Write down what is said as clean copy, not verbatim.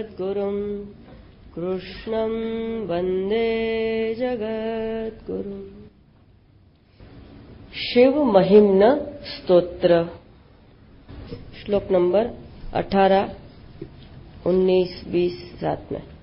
गुरुं कृष्णं वंदे जगद्गुरुं। शिव महिम्न स्तोत्र, श्लोक नंबर 18, 19, 20, 7 में।